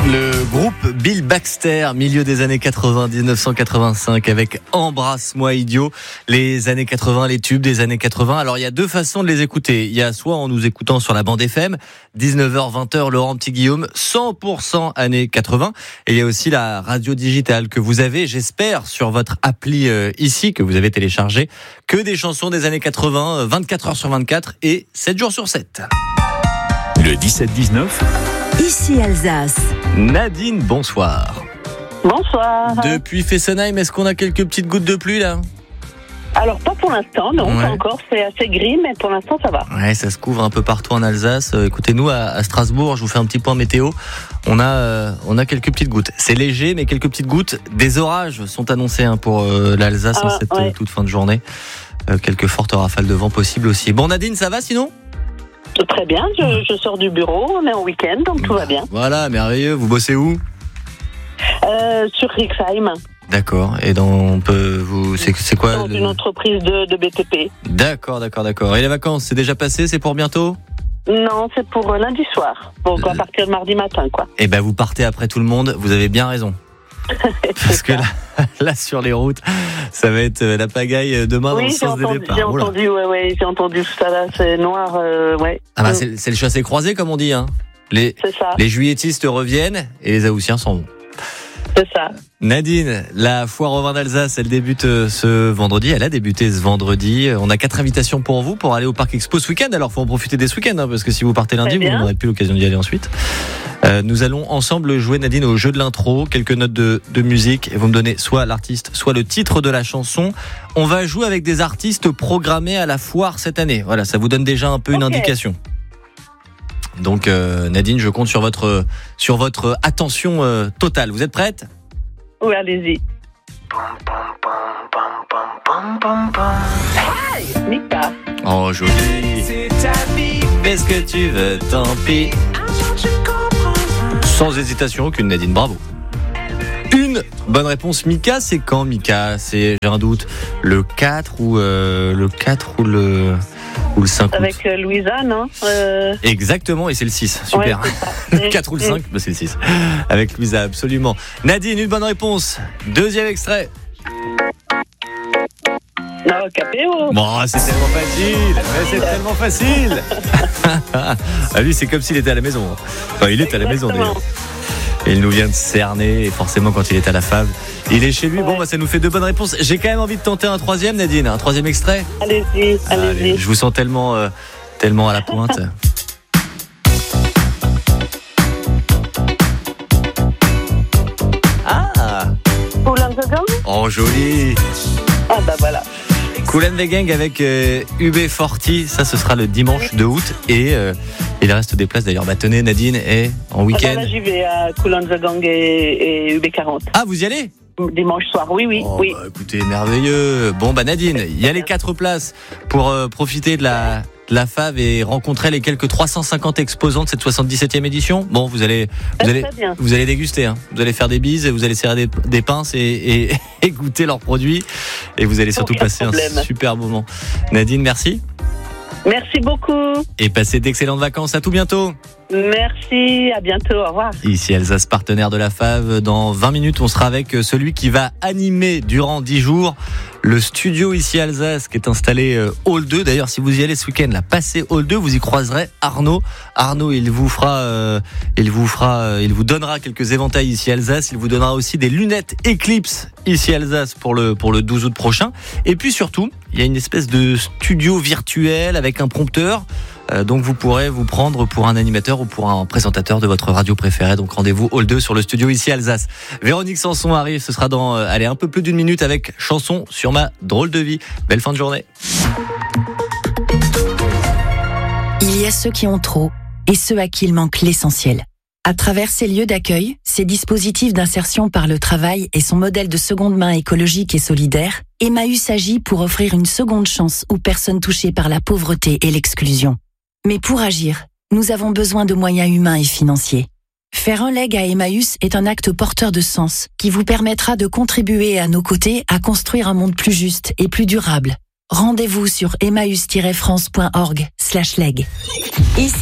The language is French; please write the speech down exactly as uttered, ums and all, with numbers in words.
Le groupe Bill Baxter, milieu des années quatre-vingts, dix-neuf cent quatre-vingt-cinq, avec Embrasse-moi idiot, les années quatre-vingts, les tubes des années quatre-vingts. Alors il y a deux façons de les écouter. Il y a soit en nous écoutant sur la bande F M, dix-neuf heures vingt heures, Laurent Petit-Guillaume, cent pour cent années quatre-vingts. Et il y a aussi la radio digitale que vous avez, j'espère, sur votre appli euh, ici, que vous avez téléchargé, que des chansons des années quatre-vingts, vingt-quatre heures sur vingt-quatre et sept jours sur sept. Le dix-sept dix-neuf. Ici Alsace. Nadine, bonsoir. Bonsoir. Depuis Fessenheim, est-ce qu'on a quelques petites gouttes de pluie là ? Alors pas pour l'instant, non, Ouais. pas encore, c'est assez gris, mais pour l'instant ça va. Ouais, ça se couvre un peu partout en Alsace. Euh, écoutez, nous à, à Strasbourg, je vous fais un petit point météo. On a, euh, on a quelques petites gouttes. C'est léger, mais quelques petites gouttes. Des orages sont annoncés hein, pour euh, l'Alsace Ah, en cette ouais. euh, toute fin de journée. Euh, quelques fortes rafales de vent possibles aussi. Bon, Nadine, ça va sinon ? Très bien, je, je sors du bureau, on est en week-end, donc tout va bien. Voilà, merveilleux. Vous bossez où ? Euh, sur Rixheim, D'accord. Et dans, on peut vous, c'est, c'est quoi dans le- une entreprise de, de B T P. D'accord, d'accord, d'accord. Et les vacances, c'est déjà passé ? C'est pour bientôt ? Non, c'est pour euh, lundi soir, donc à partir de mardi matin, quoi. Eh ben, vous partez après tout le monde. Vous avez bien raison. Parce que là, là, sur les routes, ça va être la pagaille demain dans Oui, le j'ai sens des entendu, départs. j'ai Oula. entendu, ouais, ouais, j'ai entendu tout ça là, c'est noir, euh, ouais. Ah bah, Mm, c'est, c'est le chassé croisé, comme on dit. Hein. Les, c'est ça, les juilletistes reviennent et les Haussiens s'en vont. c'est ça. Nadine, la foire au vin d'Alsace, elle débute euh, ce vendredi. Elle a débuté ce vendredi. Euh, On a quatre invitations pour vous pour aller au Parc Expo ce week-end. Alors, faut en profiter dès ce week-end, hein, parce que si vous partez lundi, Très vous bien. n'aurez plus l'occasion d'y aller ensuite. Euh, nous allons ensemble jouer, Nadine, au jeu de l'intro, quelques notes de, de musique, et vous me donnez soit l'artiste, soit le titre de la chanson. On va jouer avec des artistes programmés à la foire cette année. Voilà, ça vous donne déjà un peu une Ok. indication. Donc, euh, Nadine, je compte sur votre sur votre attention euh, totale. Vous êtes prête ? Oui, allez-y. Hey, Mika. Oh, joli. Qu'est-ce que tu veux, tant pis. Sans hésitation aucune, Nadine, bravo. Une bonne réponse. Mika, c'est quand, Mika ? C'est, j'ai un doute, le quatre ou euh, le quatre ou le ou le cinq août. Avec euh, Louisa, non euh... Exactement, et c'est le six. Super. Ouais, c'est ça. Le quatre ou le cinq, bah c'est le six. Avec Louisa, absolument. Nadine, une bonne réponse. Deuxième extrait. Non, Capéo. Bon, c'est tellement facile. Mais c'est tellement facile. Ah, lui, c'est comme s'il était à la maison. Enfin, il est à la maison d'ailleurs. Et il nous vient de cerner, et forcément, quand il est à la Fave, il est chez lui. Bon, Ouais. bah, ça nous fait deux bonnes réponses. J'ai quand même envie de tenter un troisième, Nadine. Un troisième extrait. Allez-y, Allez, allez-y. je vous sens tellement, euh, tellement à la pointe. Ah, Cool and the Gang. oh, joli. Ah bah voilà. Cool and the Gang avec euh, U B quarante, ça ce sera le dimanche deux août et euh, il reste des places d'ailleurs. Bah tenez Nadine, et en Ah bah week-end. là, j'y vais à Cool and the Gang et, et U B quarante. Ah, vous y allez ? Dimanche soir, oui, oui, Oh, oui. bah, écoutez, merveilleux. Bon bah Nadine, il y a les quatre places pour euh, profiter de la de la Fave et rencontrer les quelques trois cent cinquante exposants de cette soixante-dix-septième édition. Bon, vous allez vous Ah, allez très bien. vous allez déguster, hein. Vous allez faire des bises, et vous allez serrer des, des pinces et, et, et goûter leurs produits et vous allez surtout Aucun passer problème. un super moment. Nadine, merci Merci beaucoup. et passez d'excellentes vacances. À tout bientôt. Merci, à bientôt, au revoir. Ici Alsace, partenaire de la Fave. Dans vingt minutes, on sera avec celui qui va animer durant dix jours le studio ici Alsace qui est installé euh, Hall deux. D'ailleurs, si vous y allez ce week-end, là, passez Hall deux, vous y croiserez Arnaud. Arnaud, il vous fera, euh, il vous fera, euh, il vous donnera quelques éventails ici Alsace. Il vous donnera aussi des lunettes Eclipse ici Alsace pour le pour le douze août prochain. Et puis surtout, il y a une espèce de studio virtuel avec un prompteur. Euh, donc vous pourrez vous prendre pour un animateur ou pour un présentateur de votre radio préférée. Donc rendez-vous Hall deux sur le studio ici Alsace. Véronique Sanson arrive, ce sera dans euh, allez, un peu plus d'une minute avec chanson sur ma drôle de vie. Belle fin de journée. Il y a ceux qui ont trop et ceux à qui il manque l'essentiel. À travers ces lieux d'accueil, ces dispositifs d'insertion par le travail et son modèle de seconde main écologique et solidaire, Emmaüs agit pour offrir une seconde chance aux personnes touchées par la pauvreté et l'exclusion. Mais pour agir, nous avons besoin de moyens humains et financiers. Faire un leg à Emmaüs est un acte porteur de sens qui vous permettra de contribuer à nos côtés à construire un monde plus juste et plus durable. Rendez-vous sur emmaüs tiret france point org slash leg. Ici